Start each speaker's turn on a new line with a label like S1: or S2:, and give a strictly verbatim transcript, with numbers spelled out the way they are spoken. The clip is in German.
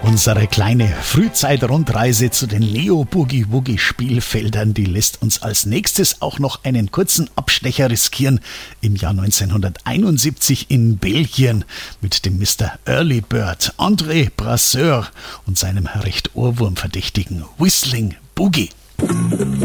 S1: Unsere kleine Frühzeit-Rundreise zu den Neo-Boogie-Woogie-Spielfeldern, die lässt uns als nächstes auch noch einen kurzen Abstecher riskieren im Jahr neunzehnhunderteinundsiebzig in Belgien mit dem Mister Early Bird André Brasseur und seinem recht ohrwurmverdächtigen Whistling Boogie.